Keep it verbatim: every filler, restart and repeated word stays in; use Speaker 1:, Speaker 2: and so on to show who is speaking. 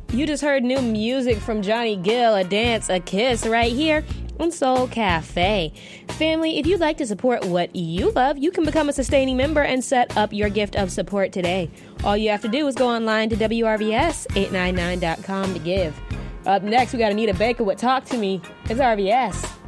Speaker 1: You just heard new music from Johnny Gill, A Dance, A Kiss, right here on Soul Cafe. Family, if you'd like to support what you love, you can become a sustaining member and set up your gift of support today. All you have to do is go online to W R V S eight ninety-nine dot com to give. Up next, we got Anita Baker with Talk to Me. It's R V S.